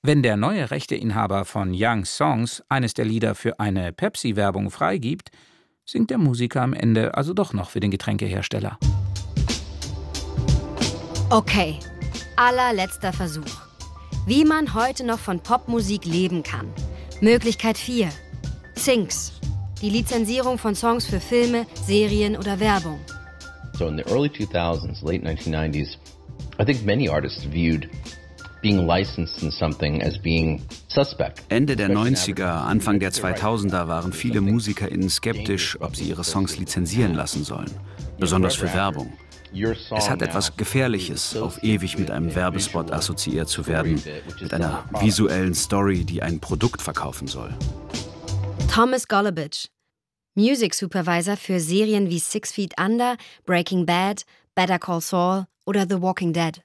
Wenn der neue Rechteinhaber von Young Songs eines der Lieder für eine Pepsi-Werbung freigibt, singt der Musiker am Ende also doch noch für den Getränkehersteller. Okay, allerletzter Versuch. Wie man heute noch von Popmusik leben kann. Möglichkeit 4. Syncs. Die Lizenzierung von Songs für Filme, Serien oder Werbung. So in the early 2000s, late 1990s, I think many artists viewed being licensed in something as being suspect. Ende der 90er, Anfang der 2000er waren viele MusikerInnen skeptisch, ob sie ihre Songs lizenzieren lassen sollen. Besonders für Werbung. Es hat etwas Gefährliches, auf ewig mit einem Werbespot assoziiert zu werden, mit einer visuellen Story, die ein Produkt verkaufen soll. Thomas Golubic, Music Supervisor für Serien wie 6 Feet Under, Breaking Bad, Better Call Saul oder The Walking Dead.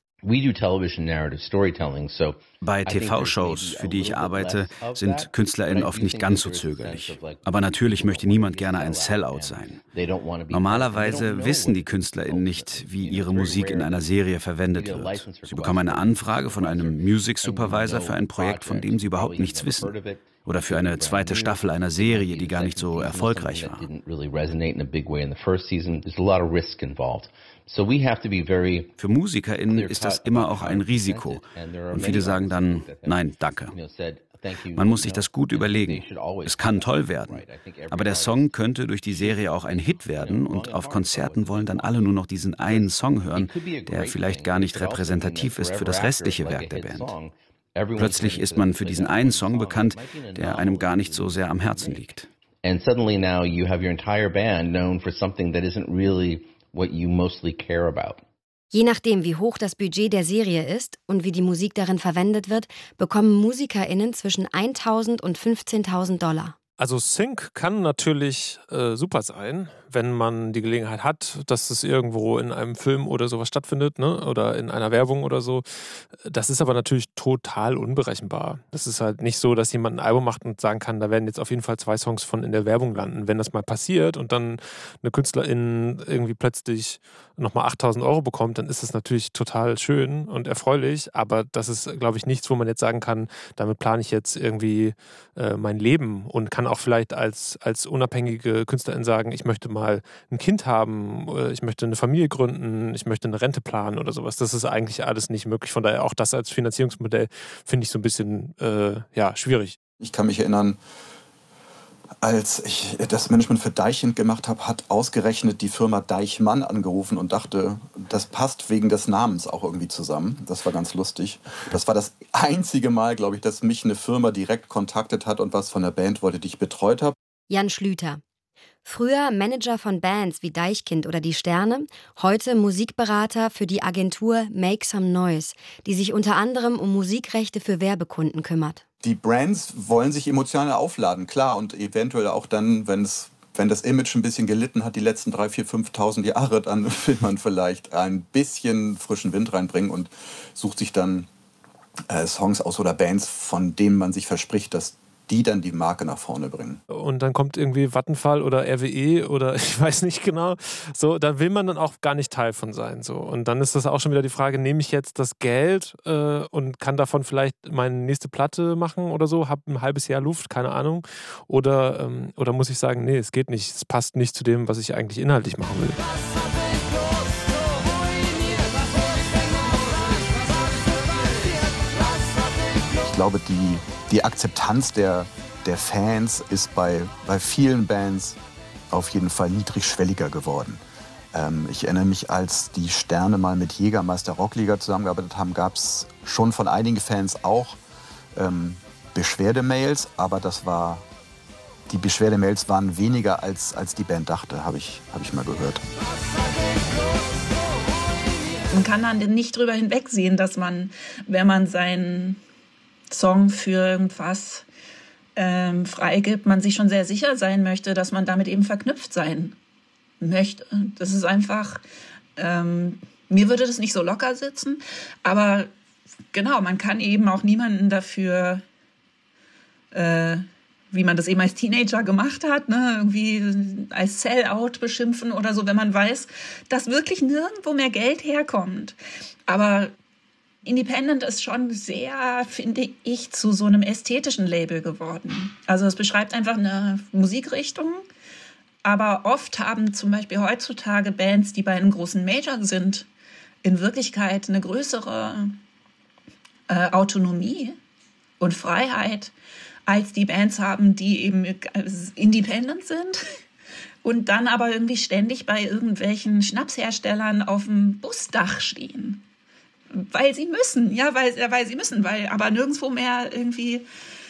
Bei TV-Shows, für die ich arbeite, sind KünstlerInnen oft nicht ganz so zögerlich. Aber natürlich möchte niemand gerne ein Sellout sein. Normalerweise wissen die KünstlerInnen nicht, wie ihre Musik in einer Serie verwendet wird. Sie bekommen eine Anfrage von einem Music Supervisor für ein Projekt, von dem sie überhaupt nichts wissen. Oder für eine zweite Staffel einer Serie, die gar nicht so erfolgreich war. Für MusikerInnen ist das immer auch ein Risiko. Und viele sagen dann, nein, danke. Man muss sich das gut überlegen. Es kann toll werden. Aber der Song könnte durch die Serie auch ein Hit werden und auf Konzerten wollen dann alle nur noch diesen einen Song hören, der vielleicht gar nicht repräsentativ ist für das restliche Werk der Band. Plötzlich ist man für diesen einen Song bekannt, der einem gar nicht so sehr am Herzen liegt. And suddenly now you have your entire band known for something that isn't really what you mostly care about. Je nachdem, wie hoch das Budget der Serie ist und wie die Musik darin verwendet wird, bekommen MusikerInnen zwischen 1.000 und 15.000 $. Also Sync kann natürlich super sein, wenn man die Gelegenheit hat, dass es irgendwo in einem Film oder sowas stattfindet, ne? Oder in einer Werbung oder so. Das ist aber natürlich total unberechenbar. Das ist halt nicht so, dass jemand ein Album macht und sagen kann, da werden jetzt auf jeden Fall 2 Songs von in der Werbung landen. Wenn das mal passiert und dann eine Künstlerin irgendwie plötzlich nochmal 8.000 € bekommt, dann ist das natürlich total schön und erfreulich. Aber das ist, glaube ich, nichts, wo man jetzt sagen kann, damit plane ich jetzt irgendwie mein Leben und kann auch vielleicht als unabhängige Künstlerin sagen, ich möchte mal ein Kind haben, ich möchte eine Familie gründen, ich möchte eine Rente planen oder sowas. Das ist eigentlich alles nicht möglich. Von daher auch das als Finanzierungsmodell finde ich so ein bisschen schwierig. Ich kann mich erinnern, als ich das Management für Deichkind gemacht habe, hat ausgerechnet die Firma Deichmann angerufen und dachte, das passt wegen des Namens auch irgendwie zusammen. Das war ganz lustig. Das war das einzige Mal, glaube ich, dass mich eine Firma direkt kontaktet hat und was von der Band wollte, die ich betreut habe. Jan Schlüter. Früher Manager von Bands wie Deichkind oder Die Sterne, heute Musikberater für die Agentur Make Some Noise, die sich unter anderem um Musikrechte für Werbekunden kümmert. Die Brands wollen sich emotional aufladen, klar, und eventuell auch dann, wenn das Image ein bisschen gelitten hat, die letzten 3.000, 4.000, 5.000 Jahre, dann will man vielleicht ein bisschen frischen Wind reinbringen und sucht sich dann Songs aus oder Bands, von denen man sich verspricht, dass die dann die Marke nach vorne bringen. Und dann kommt irgendwie Vattenfall oder RWE oder ich weiß nicht genau. So, da will man dann auch gar nicht Teil von sein. So. Und dann ist das auch schon wieder die Frage, nehme ich jetzt das Geld und kann davon vielleicht meine nächste Platte machen oder so, habe ein halbes Jahr Luft, keine Ahnung. Oder muss ich sagen, nee, es geht nicht, es passt nicht zu dem, was ich eigentlich inhaltlich machen will. Ich glaube, die Akzeptanz der Fans ist bei vielen Bands auf jeden Fall niedrigschwelliger geworden. Ich erinnere mich, als die Sterne mal mit Jägermeister Rockliga zusammengearbeitet haben, gab es schon von einigen Fans auch Beschwerdemails, aber die Beschwerdemails waren weniger als die Band dachte, habe ich mal gehört. Man kann dann nicht drüber hinwegsehen, dass man, wenn man seinen Song für irgendwas freigibt, man sich schon sehr sicher sein möchte, dass man damit eben verknüpft sein möchte. Das ist einfach, mir würde das nicht so locker sitzen, aber genau, man kann eben auch niemanden dafür, wie man das eben als Teenager gemacht hat, ne, irgendwie als Sellout beschimpfen oder so, wenn man weiß, dass wirklich nirgendwo mehr Geld herkommt. Aber Independent ist schon sehr, finde ich, zu so einem ästhetischen Label geworden. Also es beschreibt einfach eine Musikrichtung, aber oft haben zum Beispiel heutzutage Bands, die bei einem großen Major sind, in Wirklichkeit eine größere Autonomie und Freiheit, als die Bands haben, die eben independent sind und dann aber irgendwie ständig bei irgendwelchen Schnapsherstellern auf dem Busdach stehen. Weil sie müssen, weil sie müssen, weil aber nirgendwo mehr irgendwie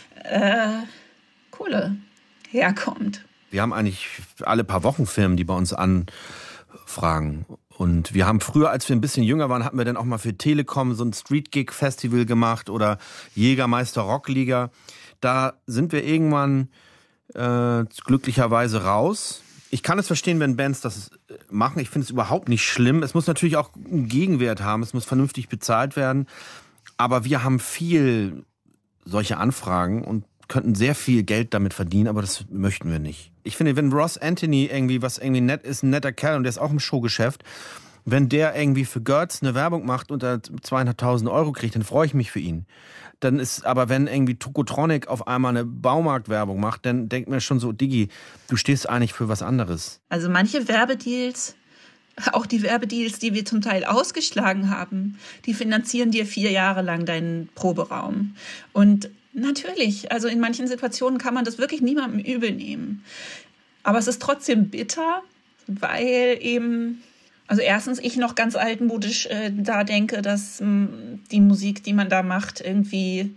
Kohle herkommt. Wir haben eigentlich alle paar Wochen Firmen, die bei uns anfragen. Und wir haben früher, als wir ein bisschen jünger waren, hatten wir dann auch mal für Telekom so ein Street-Gig-Festival gemacht oder Jägermeister Rockliga. Da sind wir irgendwann glücklicherweise raus. Ich kann es verstehen, wenn Bands das machen. Ich finde es überhaupt nicht schlimm. Es muss natürlich auch einen Gegenwert haben. Es muss vernünftig bezahlt werden. Aber wir haben viel solche Anfragen und könnten sehr viel Geld damit verdienen, aber das möchten wir nicht. Ich finde, wenn Ross Anthony irgendwie nett ist, ein netter Kerl und der ist auch im Showgeschäft, wenn der irgendwie für Gertz eine Werbung macht und da 200.000 Euro kriegt, dann freue ich mich für ihn. Dann ist, aber wenn irgendwie Tokotronic auf einmal eine Baumarktwerbung macht, dann denkt man schon so, Diggi, du stehst eigentlich für was anderes. Also manche Werbedeals, auch die Werbedeals, die wir zum Teil ausgeschlagen haben, die finanzieren dir 4 Jahre lang deinen Proberaum. Und natürlich, also in manchen Situationen kann man das wirklich niemandem übel nehmen. Aber es ist trotzdem bitter, weil eben, also erstens ich noch ganz altmodisch da denke, dass die Musik, die man da macht, irgendwie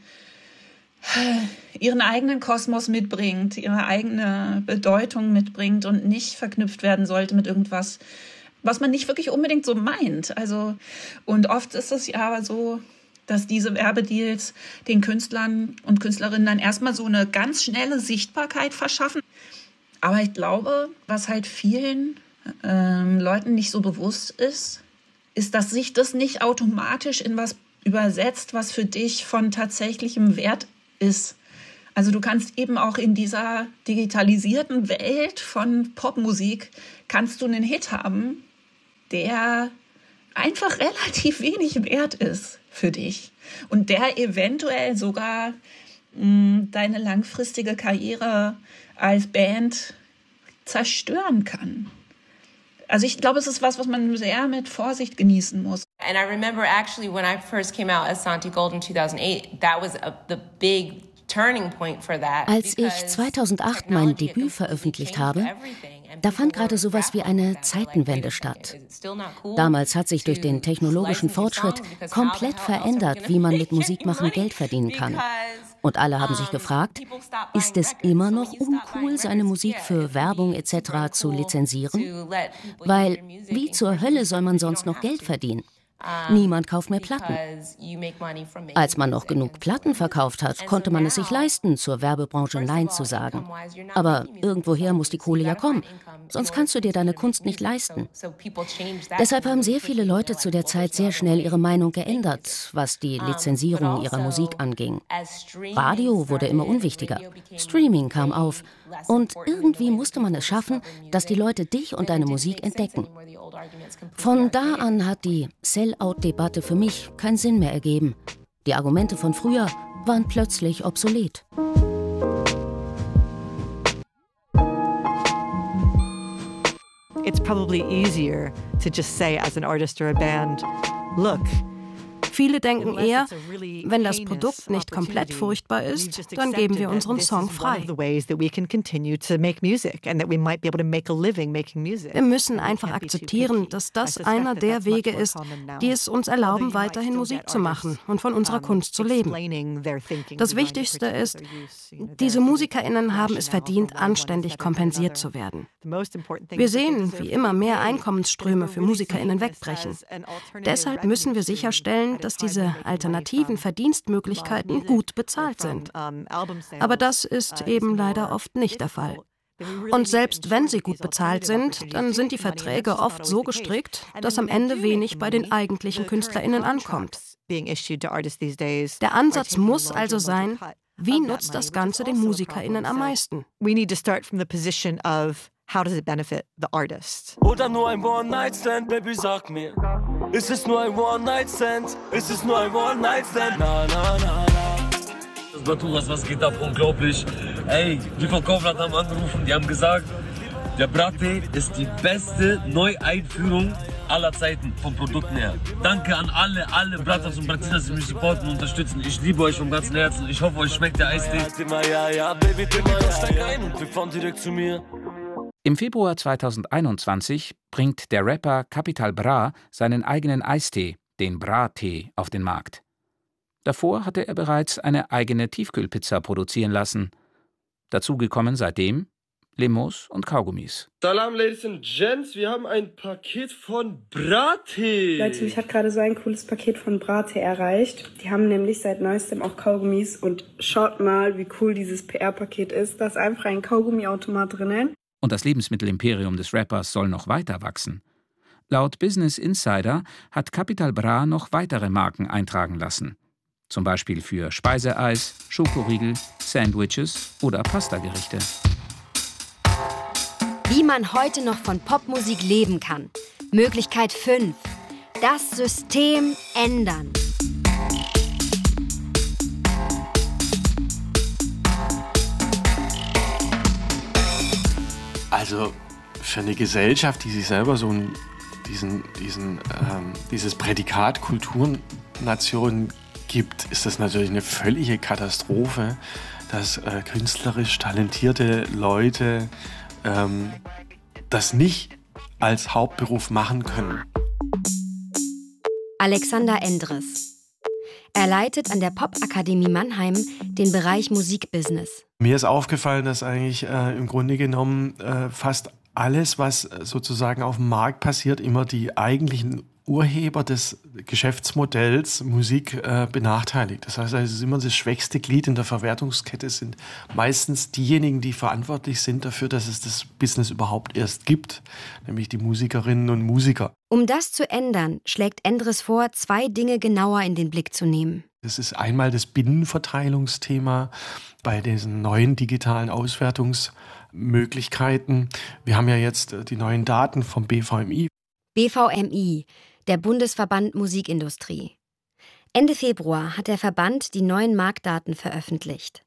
ihren eigenen Kosmos mitbringt, ihre eigene Bedeutung mitbringt und nicht verknüpft werden sollte mit irgendwas, was man nicht wirklich unbedingt so meint. Also, und oft ist es ja aber so, dass diese Werbedeals den Künstlern und Künstlerinnen dann erstmal so eine ganz schnelle Sichtbarkeit verschaffen. Aber ich glaube, was halt vielen Leuten nicht so bewusst ist, dass sich das nicht automatisch in was übersetzt, was für dich von tatsächlichem Wert ist. Also du kannst eben auch in dieser digitalisierten Welt von Popmusik, kannst du einen Hit haben, der einfach relativ wenig wert ist für dich und der eventuell sogar deine langfristige Karriere als Band zerstören kann. Also ich glaube, es ist was man sehr mit Vorsicht genießen muss. And I remember actually when I first came out as Santi Gold in 2008, that was the big turning point for that. Als ich 2008 mein Debüt veröffentlicht habe, da fand gerade sowas wie eine Zeitenwende statt. Damals hat sich durch den technologischen Fortschritt komplett verändert, wie man mit Musikmachen Geld verdienen kann. Und alle haben sich gefragt, ist es immer noch uncool, seine Musik für Werbung etc. zu lizenzieren? Weil, wie zur Hölle soll man sonst noch Geld verdienen? Niemand kauft mehr Platten. Als man noch genug Platten verkauft hat, konnte man es sich leisten, zur Werbebranche Nein zu sagen. Aber irgendwoher muss die Kohle ja kommen, sonst kannst du dir deine Kunst nicht leisten. Deshalb haben sehr viele Leute zu der Zeit sehr schnell ihre Meinung geändert, was die Lizenzierung ihrer Musik anging. Radio wurde immer unwichtiger, Streaming kam auf und irgendwie musste man es schaffen, dass die Leute dich und deine Musik entdecken. Von da an hat die Sell-out-Debatte für mich keinen Sinn mehr ergeben. Die Argumente von früher waren plötzlich obsolet. It's probably easier to just say as an artist or a band, look. Viele denken eher, wenn das Produkt nicht komplett furchtbar ist, dann geben wir unseren Song frei. Wir müssen einfach akzeptieren, dass das einer der Wege ist, die es uns erlauben, weiterhin Musik zu machen und von unserer Kunst zu leben. Das Wichtigste ist, diese MusikerInnen haben es verdient, anständig kompensiert zu werden. Wir sehen, wie immer mehr Einkommensströme für MusikerInnen wegbrechen. Deshalb müssen wir sicherstellen, dass diese alternativen Verdienstmöglichkeiten gut bezahlt sind. Aber das ist eben leider oft nicht der Fall. Und selbst wenn sie gut bezahlt sind, dann sind die Verträge oft so gestrickt, dass am Ende wenig bei den eigentlichen KünstlerInnen ankommt. Der Ansatz muss also sein, wie nutzt das Ganze den MusikerInnen am meisten? We need to start from the position of how does it benefit the artist? Oder nur ein One-Night-Stand, Baby, sag mir. Es ist nur ein One-Night-Stand, es ist nur ein One-Night-Stand. Na, na, na, na. Das Baturas, was geht ab? Unglaublich. Ey, die von Kaufland haben angerufen, die haben gesagt, der Brattee ist die beste Neueinführung aller Zeiten vom Produkten her. Danke an alle Brattas und Bratinas, die mich supporten und unterstützen. Ich liebe euch vom ganzen Herzen. Ich hoffe, euch schmeckt der Eistee. Ja, Baby, steig ein und wir fahren direkt zu mir. Im Februar 2021 bringt der Rapper Capital Bra seinen eigenen Eistee, den Bra-Tee, auf den Markt. Davor hatte er bereits eine eigene Tiefkühlpizza produzieren lassen. Dazugekommen seitdem Limos und Kaugummis. Salam, Ladies and Gents, wir haben ein Paket von Brattee. Leute, mich hat gerade so ein cooles Paket von Brattee erreicht. Die haben nämlich seit neuestem auch Kaugummis und schaut mal, wie cool dieses PR-Paket ist. Da ist einfach ein Kaugummiautomat drinnen. Und das Lebensmittelimperium des Rappers soll noch weiter wachsen. Laut Business Insider hat Capital Bra noch weitere Marken eintragen lassen. Zum Beispiel für Speiseeis, Schokoriegel, Sandwiches oder Pastagerichte. Wie man heute noch von Popmusik leben kann. Möglichkeit 5. Das System ändern. Also für eine Gesellschaft, die sich selber so dieses Prädikat Kulturnation gibt, ist das natürlich eine völlige Katastrophe, dass künstlerisch talentierte Leute das nicht als Hauptberuf machen können. Alexander Endres. Er leitet an der Popakademie Mannheim den Bereich Musikbusiness. Mir ist aufgefallen, dass eigentlich im Grunde genommen fast alles, was sozusagen auf dem Markt passiert, immer die eigentlichen Urheber des Geschäftsmodells Musik benachteiligt. Das heißt, es ist immer das schwächste Glied in der Verwertungskette, sind meistens diejenigen, die verantwortlich sind dafür, dass es das Business überhaupt erst gibt, nämlich die Musikerinnen und Musiker. Um das zu ändern, schlägt Endres vor, 2 Dinge genauer in den Blick zu nehmen. Das ist einmal das Binnenverteilungsthema bei diesen neuen digitalen Auswertungsmöglichkeiten. Wir haben ja jetzt die neuen Daten vom BVMI. BVMI, der Bundesverband Musikindustrie. Ende Februar hat der Verband die neuen Marktdaten veröffentlicht.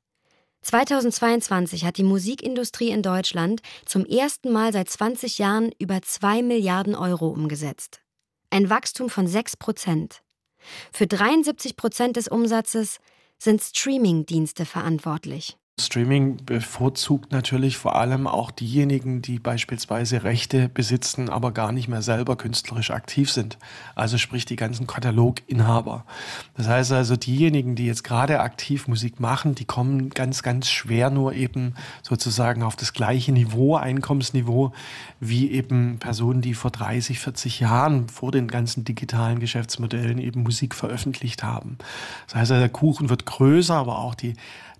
2022 hat die Musikindustrie in Deutschland zum ersten Mal seit 20 Jahren über 2 Milliarden Euro umgesetzt. Ein Wachstum von 6%. Für 73% des Umsatzes sind Streaming-Dienste verantwortlich. Streaming bevorzugt natürlich vor allem auch diejenigen, die beispielsweise Rechte besitzen, aber gar nicht mehr selber künstlerisch aktiv sind. Also sprich die ganzen Kataloginhaber. Das heißt also, diejenigen, die jetzt gerade aktiv Musik machen, die kommen ganz, ganz schwer nur eben sozusagen auf das gleiche Niveau, Einkommensniveau, wie eben Personen, die vor 30, 40 Jahren vor den ganzen digitalen Geschäftsmodellen eben Musik veröffentlicht haben. Das heißt also, der Kuchen wird größer, aber auch die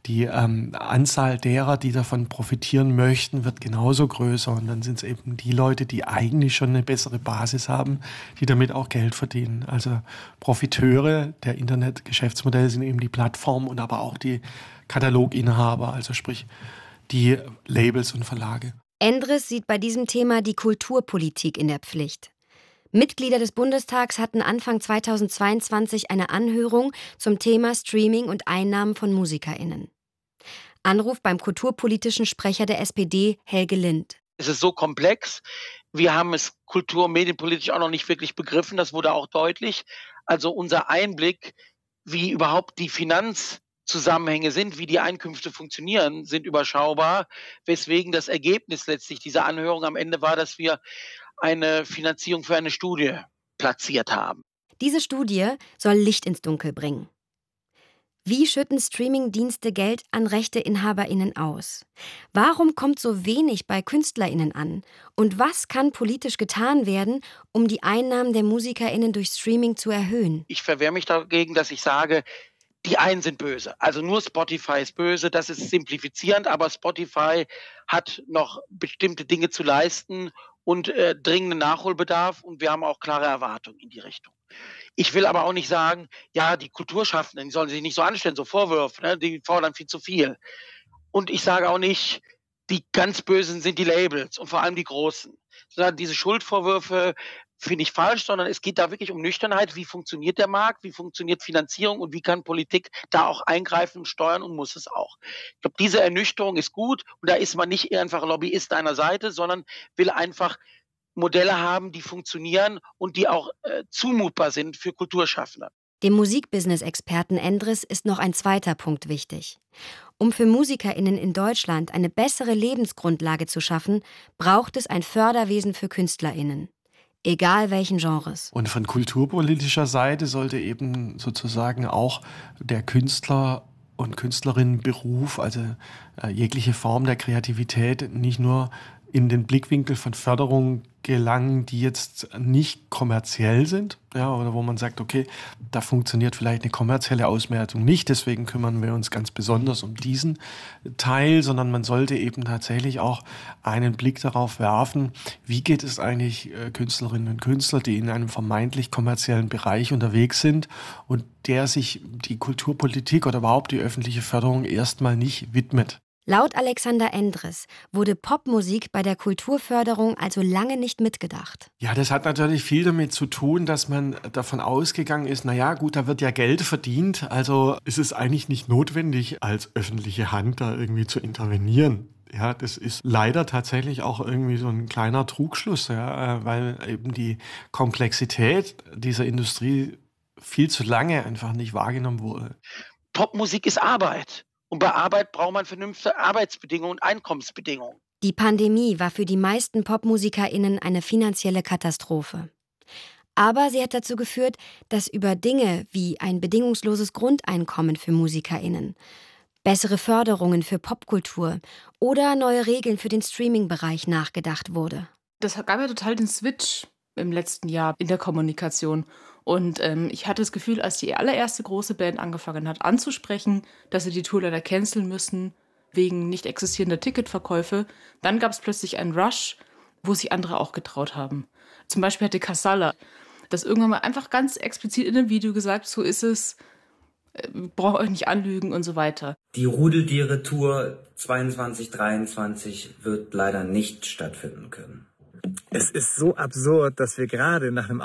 Anzahl derer, die davon profitieren möchten, wird genauso größer. Und dann sind es eben die Leute, die eigentlich schon eine bessere Basis haben, die damit auch Geld verdienen. Also Profiteure der Internetgeschäftsmodelle sind eben die Plattformen und aber auch die Kataloginhaber, also sprich die Labels und Verlage. Endres sieht bei diesem Thema die Kulturpolitik in der Pflicht. Mitglieder des Bundestags hatten Anfang 2022 eine Anhörung zum Thema Streaming und Einnahmen von MusikerInnen. Anruf beim kulturpolitischen Sprecher der SPD, Helge Lind. Es ist so komplex. Wir haben es kultur- und medienpolitisch auch noch nicht wirklich begriffen. Das wurde auch deutlich. Also unser Einblick, wie überhaupt die Finanzzusammenhänge sind, wie die Einkünfte funktionieren, sind überschaubar. Weswegen das Ergebnis letztlich dieser Anhörung am Ende war, dass wir eine Finanzierung für eine Studie platziert haben. Diese Studie soll Licht ins Dunkel bringen. Wie schütten Streaming-Dienste Geld an RechteinhaberInnen aus? Warum kommt so wenig bei KünstlerInnen an? Und was kann politisch getan werden, um die Einnahmen der MusikerInnen durch Streaming zu erhöhen? Ich verwehre mich dagegen, dass ich sage, die einen sind böse. Also nur Spotify ist böse, das ist simplifizierend, aber Spotify hat noch bestimmte Dinge zu leisten und dringenden Nachholbedarf und wir haben auch klare Erwartungen in die Richtung. Ich will aber auch nicht sagen, ja, die Kulturschaffenden, die sollen sich nicht so anstellen, so Vorwürfe, ne, die fordern viel zu viel. Und ich sage auch nicht, die ganz Bösen sind die Labels und vor allem die Großen. Sondern diese Schuldvorwürfe finde ich falsch, sondern es geht da wirklich um Nüchternheit. Wie funktioniert der Markt? Wie funktioniert Finanzierung? Und wie kann Politik da auch eingreifen und steuern und muss es auch? Ich glaube, diese Ernüchterung ist gut und da ist man nicht einfach Lobbyist einer Seite, sondern will einfach Modelle haben, die funktionieren und die auch zumutbar sind für Kulturschaffende. Dem Musikbusiness-Experten Endres ist noch ein zweiter Punkt wichtig. Um für MusikerInnen in Deutschland eine bessere Lebensgrundlage zu schaffen, braucht es ein Förderwesen für KünstlerInnen. Egal welchen Genres. Und von kulturpolitischer Seite sollte eben sozusagen auch der Künstler- und Künstlerinnenberuf, also jegliche Form der Kreativität, nicht nur in den Blickwinkel von Förderung gelangen, die jetzt nicht kommerziell sind, ja, oder wo man sagt, okay, da funktioniert vielleicht eine kommerzielle Auswertung nicht, deswegen kümmern wir uns ganz besonders um diesen Teil, sondern man sollte eben tatsächlich auch einen Blick darauf werfen, wie geht es eigentlich Künstlerinnen und Künstlern, die in einem vermeintlich kommerziellen Bereich unterwegs sind und der sich die Kulturpolitik oder überhaupt die öffentliche Förderung erstmal nicht widmet. Laut Alexander Endres wurde Popmusik bei der Kulturförderung also lange nicht mitgedacht. Ja, das hat natürlich viel damit zu tun, dass man davon ausgegangen ist, naja gut, da wird ja Geld verdient, also ist es eigentlich nicht notwendig, als öffentliche Hand da irgendwie zu intervenieren. Ja, das ist leider tatsächlich auch irgendwie so ein kleiner Trugschluss, ja, weil eben die Komplexität dieser Industrie viel zu lange einfach nicht wahrgenommen wurde. Popmusik ist Arbeit. Und bei Arbeit braucht man vernünftige Arbeitsbedingungen und Einkommensbedingungen. Die Pandemie war für die meisten PopmusikerInnen eine finanzielle Katastrophe. Aber sie hat dazu geführt, dass über Dinge wie ein bedingungsloses Grundeinkommen für MusikerInnen, bessere Förderungen für Popkultur oder neue Regeln für den Streaming-Bereich nachgedacht wurde. Das gab ja total den Switch im letzten Jahr in der Kommunikation. Und ich hatte das Gefühl, als die allererste große Band angefangen hat anzusprechen, dass sie die Tour leider canceln müssen wegen nicht existierender Ticketverkäufe, dann gab es plötzlich einen Rush, wo sich andere auch getraut haben. Zum Beispiel hatte Casalla das irgendwann mal einfach ganz explizit in einem Video gesagt, so ist es, braucht euch nicht anlügen und so weiter. Die Rudeltiere-Tour 22/23 wird leider nicht stattfinden können. Es ist so absurd, dass wir gerade nach einem